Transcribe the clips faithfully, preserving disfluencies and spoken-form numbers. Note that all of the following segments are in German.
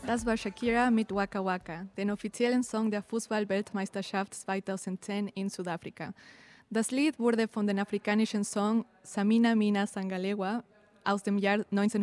Das war Shakira mit Waka Waka, den offiziellen Song der Fußball-Weltmeisterschaft zweitausendzehn in Südafrika. Das Lied wurde von dem afrikanischen Song Samina Mina Sangalewa aus dem Jahr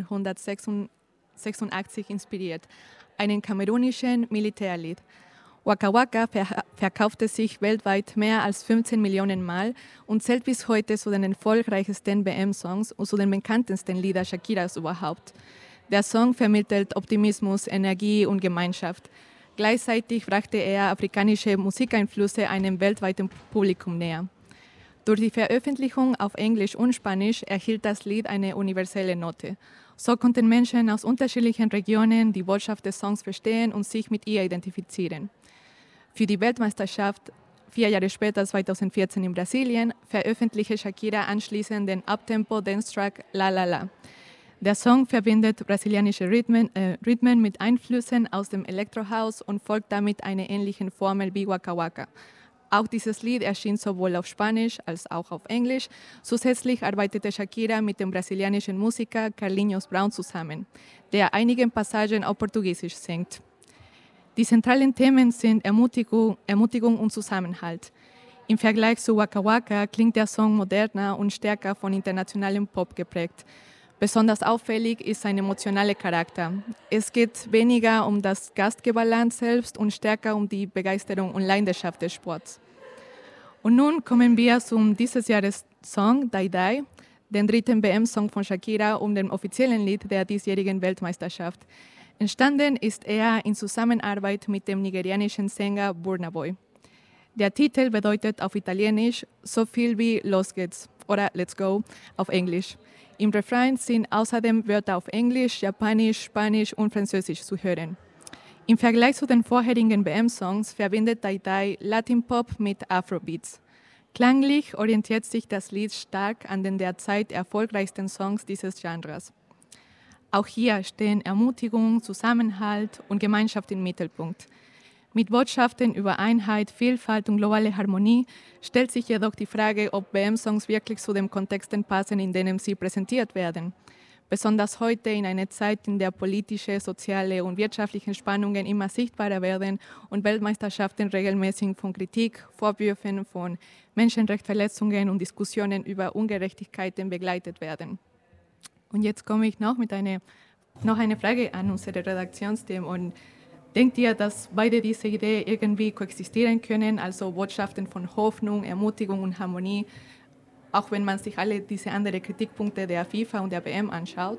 neunzehnhundertsechsundachtzig inspiriert, einem kamerunischen Militärlied. Waka Waka ver- verkaufte sich weltweit mehr als fünfzehn Millionen Mal und zählt bis heute zu den erfolgreichsten W M-Songs und zu den bekanntesten Liedern Shakiras überhaupt. Der Song vermittelt Optimismus, Energie und Gemeinschaft. Gleichzeitig brachte er afrikanische Musikeinflüsse einem weltweiten Publikum näher. Durch die Veröffentlichung auf Englisch und Spanisch erhielt das Lied eine universelle Note. So konnten Menschen aus unterschiedlichen Regionen die Botschaft des Songs verstehen und sich mit ihr identifizieren. Für die Weltmeisterschaft, vier Jahre später, zweitausendvierzehn in Brasilien, veröffentlichte Shakira anschließend den Uptempo-Dance-Track La La La. Der Song verbindet brasilianische Rhythmen, äh, Rhythmen mit Einflüssen aus dem Elektrohaus und folgt damit einer ähnlichen Formel wie Waka Waka. Auch dieses Lied erschien sowohl auf Spanisch als auch auf Englisch. Zusätzlich arbeitete Shakira mit dem brasilianischen Musiker Carlinhos Brown zusammen, der einige Passagen auf Portugiesisch singt. Die zentralen Themen sind Ermutigung, Ermutigung und Zusammenhalt. Im Vergleich zu Waka Waka klingt der Song moderner und stärker von internationalem Pop geprägt. Besonders auffällig ist sein emotionaler Charakter. Es geht weniger um das Gastgeberland selbst und stärker um die Begeisterung und Leidenschaft des Sports. Und nun kommen wir zum dieses Jahres Song Dai Dai, den dritten W M-Song von Shakira und dem offiziellen Lied der diesjährigen Weltmeisterschaft. Entstanden ist er in Zusammenarbeit mit dem nigerianischen Sänger Burna Boy. Der Titel bedeutet auf Italienisch so viel wie Los geht's oder Let's go auf Englisch. Im Refrain sind außerdem Wörter auf Englisch, Japanisch, Spanisch und Französisch zu hören. Im Vergleich zu den vorherigen W M-Songs verbindet Dai Dai Latin-Pop mit Afrobeats. Klanglich orientiert sich das Lied stark an den derzeit erfolgreichsten Songs dieses Genres. Auch hier stehen Ermutigung, Zusammenhalt und Gemeinschaft im Mittelpunkt. Mit Botschaften über Einheit, Vielfalt und globale Harmonie stellt sich jedoch die Frage, ob W M-Songs wirklich zu den Kontexten passen, in denen sie präsentiert werden. Besonders heute in einer Zeit, in der politische, soziale und wirtschaftliche Spannungen immer sichtbarer werden und Weltmeisterschaften regelmäßig von Kritik, Vorwürfen von Menschenrechtsverletzungen und Diskussionen über Ungerechtigkeiten begleitet werden. Und jetzt komme ich noch mit einer, noch eine Frage an unsere Redaktionsteam. Und denkt ihr, dass beide diese Ideen irgendwie koexistieren können, also Botschaften von Hoffnung, Ermutigung und Harmonie, auch wenn man sich alle diese anderen Kritikpunkte der FIFA und der W M anschaut?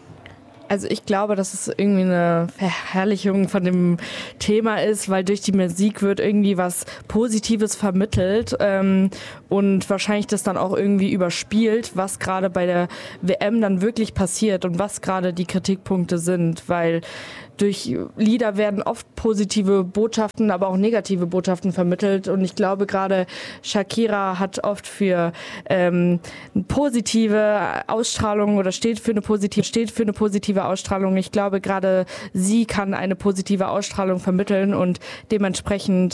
Also ich glaube, dass es irgendwie eine Verherrlichung von dem Thema ist, weil durch die Musik wird irgendwie was Positives vermittelt ähm, und wahrscheinlich das dann auch irgendwie überspielt, was gerade bei der W M dann wirklich passiert und was gerade die Kritikpunkte sind, weil durch Lieder werden oft positive Botschaften, aber auch negative Botschaften vermittelt. Und ich glaube, gerade Shakira hat oft für ähm, eine positive Ausstrahlung oder steht für eine positive, steht für eine positive Ausstrahlung. Ich glaube, gerade sie kann eine positive Ausstrahlung vermitteln und dementsprechend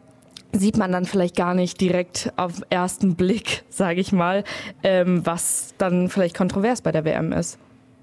sieht man dann vielleicht gar nicht direkt auf den ersten Blick, sage ich mal, ähm, was dann vielleicht kontrovers bei der W M ist.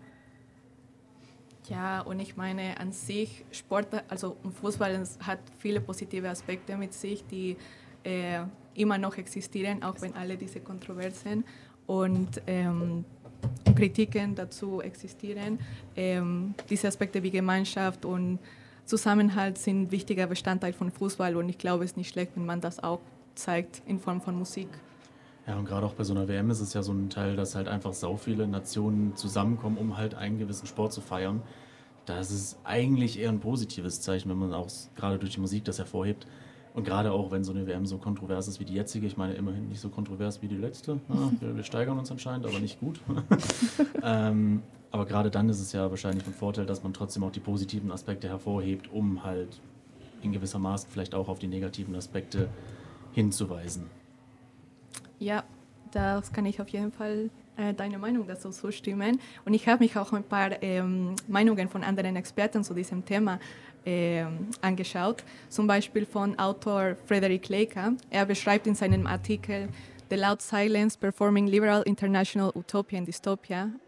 Ja, und ich meine an sich, Sport, also Fußball hat viele positive Aspekte mit sich, die äh, immer noch existieren, auch wenn alle diese Kontroversen und ähm, Kritiken dazu existieren. Ähm, diese Aspekte wie Gemeinschaft und Zusammenhalt sind wichtiger Bestandteil von Fußball und ich glaube, es ist nicht schlecht, wenn man das auch zeigt in Form von Musik. Ja, und gerade auch bei so einer W M ist es ja so ein Teil, dass halt einfach sau viele Nationen zusammenkommen, um halt einen gewissen Sport zu feiern. Da ist es eigentlich eher ein positives Zeichen, wenn man auch gerade durch die Musik das hervorhebt. Und gerade auch, wenn so eine W M so kontrovers ist wie die jetzige, ich meine immerhin nicht so kontrovers wie die letzte. Ja, wir, wir steigern uns anscheinend, aber nicht gut. ähm, aber gerade dann ist es ja wahrscheinlich von Vorteil, dass man trotzdem auch die positiven Aspekte hervorhebt, um halt in gewisser Maßen vielleicht auch auf die negativen Aspekte hinzuweisen. Ja, das kann ich auf jeden Fall äh, deine Meinung dazu zustimmen. Und ich habe mich auch ein paar ähm, Meinungen von anderen Experten zu diesem Thema ähm, angeschaut. Zum Beispiel von Autor Frederick Laker. Er beschreibt in seinem Artikel The Loud Silence Performing Liberal International Utopia and Dystopia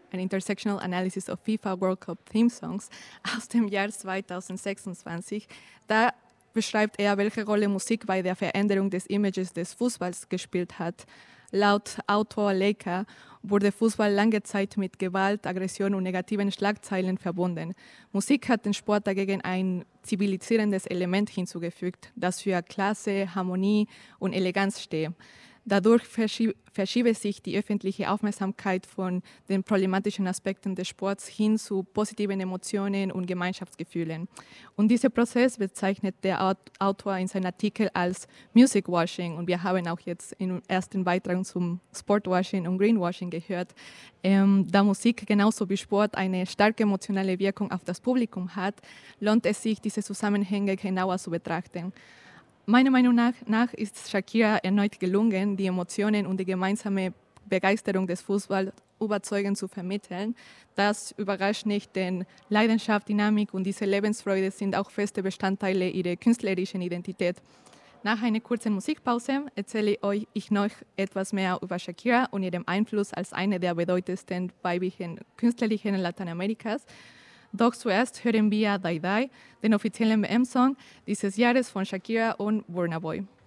an Intersectional Analysis of FIFA World Cup Theme Songs aus dem Jahr zweitausendsechsundzwanzig. Da beschreibt er, welche Rolle Musik bei der Veränderung des Images des Fußballs gespielt hat. Laut Autor Leica wurde Fußball lange Zeit mit Gewalt, Aggression und negativen Schlagzeilen verbunden. Musik hat dem Sport dagegen ein zivilisierendes Element hinzugefügt, das für Klasse, Harmonie und Eleganz steht. Dadurch verschieb- verschiebe sich die öffentliche Aufmerksamkeit von den problematischen Aspekten des Sports hin zu positiven Emotionen und Gemeinschaftsgefühlen. Und dieser Prozess bezeichnet der Aut- Autor in seinem Artikel als Music Washing. Und wir haben auch jetzt im ersten Beitrag zum Sportwashing und Greenwashing gehört. Ähm, da Musik genauso wie Sport eine starke emotionale Wirkung auf das Publikum hat, lohnt es sich, diese Zusammenhänge genauer zu betrachten. Meiner Meinung nach, nach ist Shakira erneut gelungen, die Emotionen und die gemeinsame Begeisterung des Fußballs überzeugend zu vermitteln. Das überrascht nicht, denn Leidenschaft, Dynamik und diese Lebensfreude sind auch feste Bestandteile ihrer künstlerischen Identität. Nach einer kurzen Musikpause erzähle ich euch ich noch etwas mehr über Shakira und ihren Einfluss als eine der bedeutendsten weiblichen Künstlerinnen Lateinamerikas. Doch zuerst hören wir Dai Dai, den offiziellen W M-Song dieses Jahres von Shakira und Burna Boy.